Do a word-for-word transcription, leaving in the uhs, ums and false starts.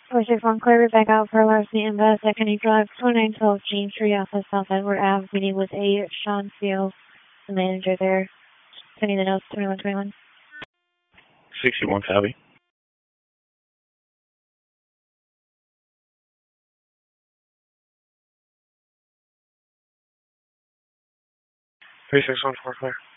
four six one clear, back out for Larceny Invest at Kenny Drive, twenty-nine twelve Jean Street, off of South Edward Ave, meeting with a Sean Fields, the manager there. Sending the notes, twenty-one twenty-one. sixty-one copy. three six one four clear.